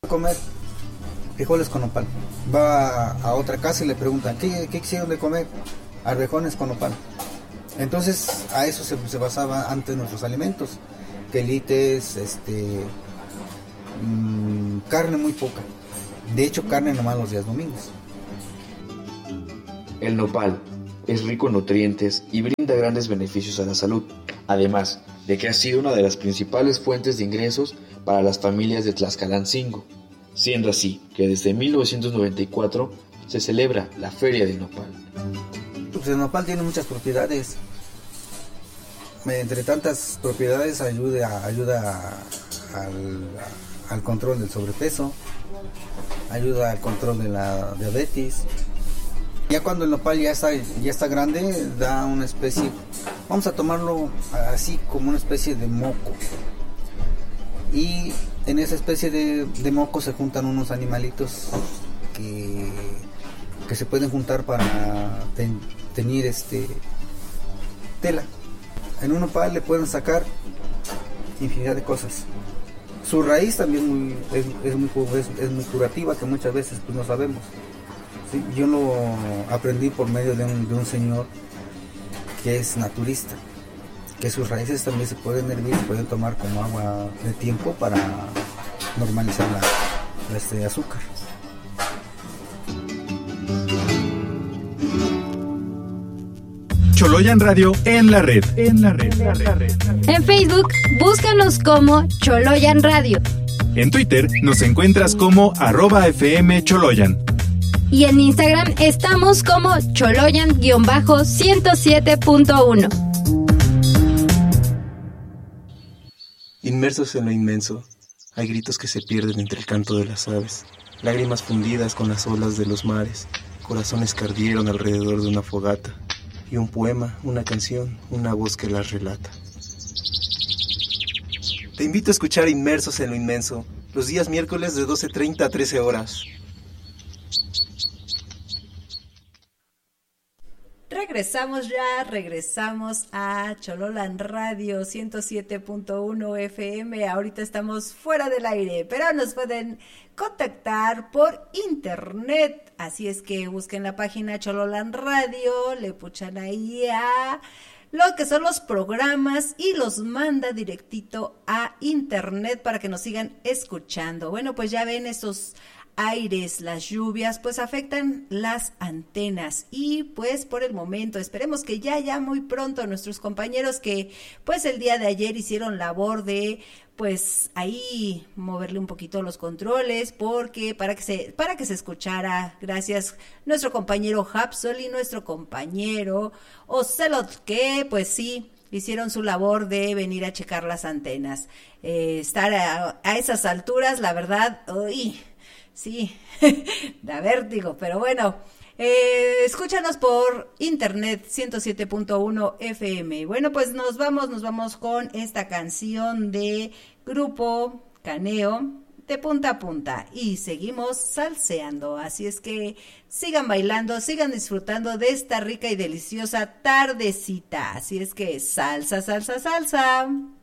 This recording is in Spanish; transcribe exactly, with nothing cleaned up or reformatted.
Comer frijoles con nopal. Va a otra casa y le preguntan, ¿qué, qué quisieron de comer? Arvejones con nopal. Entonces a eso se, se basaba antes nuestros alimentos. Quelites, este, mmm, carne muy poca. De hecho, carne nomás los días domingos. El nopal es rico en nutrientes y brinda grandes beneficios a la salud, además de que ha sido una de las principales fuentes de ingresos para las familias de Tlaxcalancingo, siendo así que desde mil novecientos noventa y cuatro se celebra la Feria del Nopal. Pues el nopal tiene muchas propiedades. Entre tantas propiedades ayuda, ayuda al, al control del sobrepeso, ayuda al control de la diabetes. Ya cuando el nopal ya está, ya está grande, da una especie, vamos a tomarlo así como una especie de moco. Y en esa especie de, de moco se juntan unos animalitos que, que se pueden juntar para ten, teñir este, tela. En un nopal le pueden sacar infinidad de cosas. Su raíz también muy, es, es, muy, es, es muy curativa, que muchas veces pues no sabemos. Sí, yo lo aprendí por medio de un, de un señor que es naturista, que sus raíces también se pueden hervir, se pueden tomar como agua de tiempo para normalizar la, este azúcar. Choloyan Radio en la red. En la red. En la red. En Facebook, búscanos como Choloyan Radio. En Twitter nos encuentras como arroba F M Choloyan. Y en Instagram estamos como Choloyan ciento siete punto uno. Inmersos en lo inmenso, hay gritos que se pierden entre el canto de las aves, lágrimas fundidas con las olas de los mares, corazones que ardieron alrededor de una fogata, y un poema, una canción, una voz que las relata. Te invito a escuchar Inmersos en lo inmenso, los días miércoles de doce treinta a trece horas. Regresamos ya, regresamos a Choloyan Radio ciento siete punto uno F M. Ahorita estamos fuera del aire, pero nos pueden contactar por internet. Así es que busquen la página Choloyan Radio, le puchan ahí a lo que son los programas y los manda directito a internet para que nos sigan escuchando. Bueno, pues ya ven, esos aires, las lluvias, pues afectan las antenas y pues por el momento esperemos que ya, ya muy pronto nuestros compañeros que pues el día de ayer hicieron labor de pues ahí moverle un poquito los controles porque para que se, para que se escuchara, gracias nuestro compañero Hapsol y nuestro compañero Ocelot, que pues sí, hicieron su labor de venir a checar las antenas. Eh, estar a, a esas alturas, la verdad, uy, sí, da vértigo, pero bueno, eh, escúchanos por internet ciento siete punto uno F M. Bueno, pues nos vamos, nos vamos con esta canción de Grupo Caneo, de punta a punta, y seguimos salseando, así es que sigan bailando, sigan disfrutando de esta rica y deliciosa tardecita, así es que salsa, salsa, salsa.